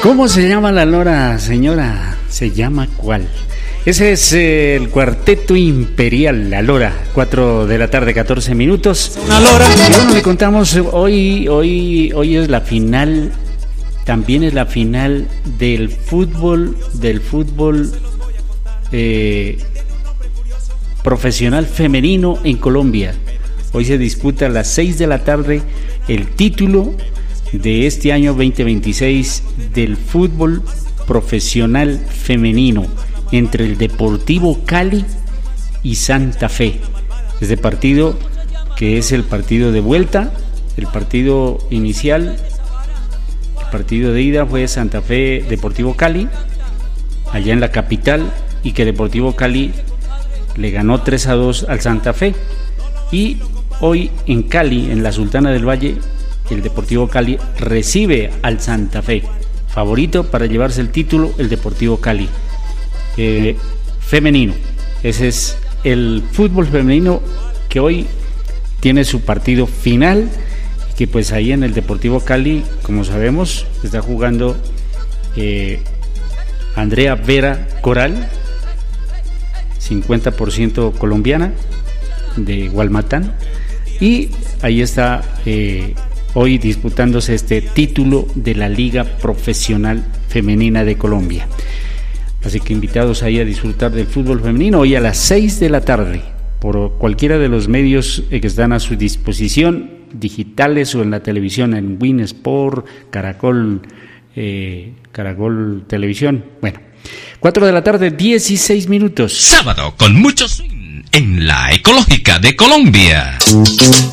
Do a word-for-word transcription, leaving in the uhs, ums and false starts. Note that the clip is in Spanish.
¿Cómo se llama la lora, señora? ¿Se llama cuál? Ese es eh, el Cuarteto Imperial, la lora, cuatro de la tarde, catorce minutos. Una lora. Y bueno, le contamos, hoy, hoy, hoy es la final, también es la final del fútbol, del fútbol eh, profesional femenino en Colombia. Hoy se disputa a las seis de la tarde el título de este año veinte veintiséis del fútbol profesional femenino entre el Deportivo Cali y Santa Fe. Este partido, que es el partido de vuelta, el partido inicial, el partido de ida fue Santa Fe Deportivo Cali, allá en la capital, y que Deportivo Cali le ganó tres a dos al Santa Fe. Y hoy en Cali, en la Sultana del Valle, el Deportivo Cali recibe al Santa Fe, favorito para llevarse el título, el Deportivo Cali. Eh, femenino, ese es el fútbol femenino que hoy tiene su partido final, y que pues ahí en el Deportivo Cali, como sabemos, está jugando eh, Andrea Vera Coral, cincuenta por ciento colombiana, de Gualmatán, y ahí está eh, hoy disputándose este título de la Liga Profesional Femenina de Colombia. Así que invitados ahí a disfrutar del fútbol femenino hoy a las seis de la tarde por cualquiera de los medios que están a su disposición, digitales o en la televisión, en Win Sport, Caracol, eh, Caracol Televisión. Bueno, cuatro de la tarde, dieciséis minutos. Sábado con mucho swing en la Ecológica de Colombia.